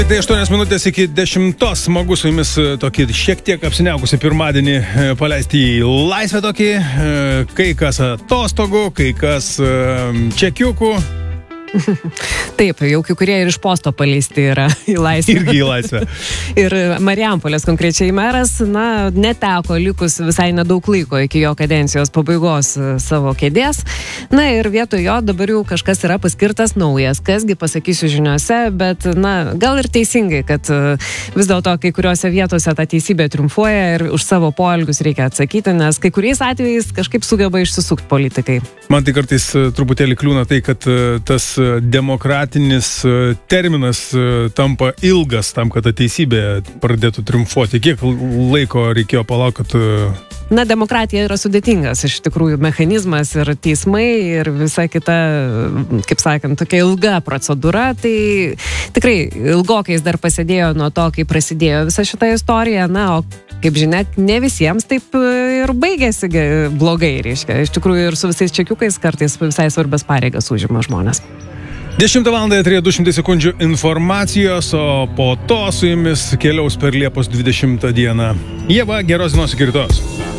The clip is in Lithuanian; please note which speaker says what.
Speaker 1: Tai 8 minutės iki 10. Smagu su jumis tokį šiek tiek apsiniaukusi pirmadienį paleisti į laisvę tokį. Kai kas atostogų, kai kas čekiukų.
Speaker 2: Taip, jau kai kurie ir iš posto paleisti yra į laisvę.
Speaker 1: Irgi į laisvę.
Speaker 2: Ir Marijampolės konkrečiai meras, neteko likus visai nedaug laiko iki jo kadencijos pabaigos savo kėdės. Ir vietoj jo dabar jau kažkas yra paskirtas naujas. Kasgi pasakysiu žiniuose, bet, gal ir teisingai, kad vis dėlto kai kuriuose vietose ta teisybė triumfuoja ir už savo poelgius reikia atsakyti, nes kai kuriais atvejais kažkaip sugeba išsisukti politikai.
Speaker 1: Man tai kartais truputėlį kliūna tai, kad tas demokratinis terminas tampa ilgas tam, kad ta teisybė pradėtų triumfuoti. Kiek laiko reikėjo palaukti, kad...
Speaker 2: Demokratija yra sudėtingas iš tikrųjų mechanizmas ir teismai ir visa kita, kaip sakant, tokia ilga procedūra. Tai tikrai ilgokais dar pasėdėjo nuo to, kai prasidėjo visa šita istorija. O kaip žinia, ne visiems taip ir baigėsi blogai, reiškia. Iš tikrųjų ir su visais čekiukais kartais visai svarbias pareigas užima žmonės.
Speaker 1: 10 valandą 200 sekundžių informacijos, o po to su jumis keliaus per Liepos 20 dieną. Ieva, geros dienos iki rytojos.